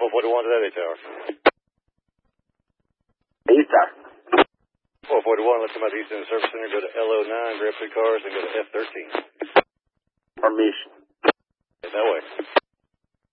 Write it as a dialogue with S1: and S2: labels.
S1: 441 to that tower.
S2: East Tower.
S1: 441, let's come out east in the service center, go to LO9, grab 3 cars, and go to F13.